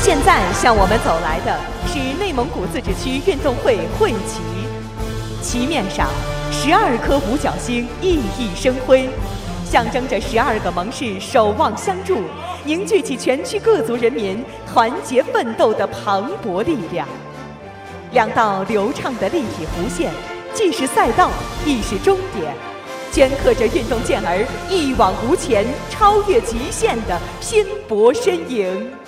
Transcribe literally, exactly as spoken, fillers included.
现在向我们走来的是内蒙古自治区运动会会旗，旗面上十二颗五角星熠熠生辉，象征着十二个盟市守望相助，凝聚起全区各族人民团结奋斗的磅礴力量。两道流畅的立体弧线，既是赛道，亦是终点，镌刻着运动健儿一往无前、超越极限的拼搏身影。